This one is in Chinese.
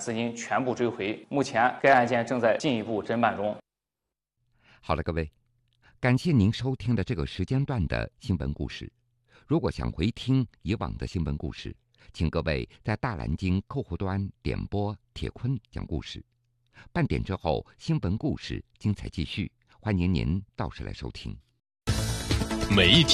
资金全部追回。目前该案件正在进一步侦办中。 好了，各位，感谢您收听的这个时间段的新闻故事。如果想回听以往的新闻故事，请各位在大蓝鲸客户端点播铁坤讲故事。半点之后，新闻故事精彩继续，欢迎您到时来收听。 每一天